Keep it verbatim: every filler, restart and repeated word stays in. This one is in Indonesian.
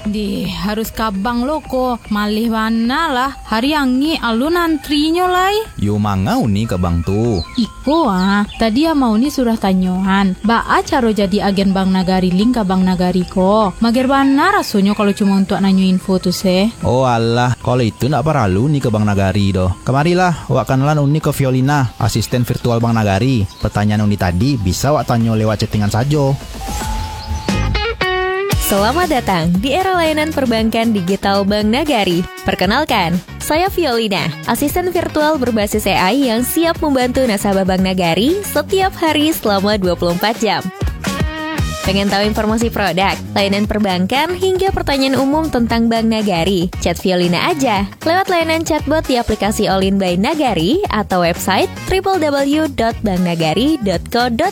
Di harus kabang lo ko malih wana lah hari angi alun antrinya lai. Yo mangau ni ke bang tu. Iko ah, tadi ya mau ni surah tanyohan. Baa caro jadi agen Bank Nagari link ke Bank Nagari ko. Mager bana rasanya kalau cuma untuk nanyo info tu se. Oh alah, kalau itu nak perlu ni ke Bank Nagari doh. Kemarilah, wak kenalan uni ke Violina, asisten virtual Bank Nagari. Pertanyaan uni tadi bisa wak tanyo lewat chattingan saja. Selamat datang di era layanan perbankan digital Bank Nagari. Perkenalkan, saya Violina, asisten virtual berbasis A I yang siap membantu nasabah Bank Nagari setiap hari selama dua puluh empat jam. Pengen tahu informasi produk, layanan perbankan, hingga pertanyaan umum tentang Bank Nagari? Chat Violina aja lewat layanan chatbot di aplikasi All In by Nagari atau website w w w dot bank nagari dot co dot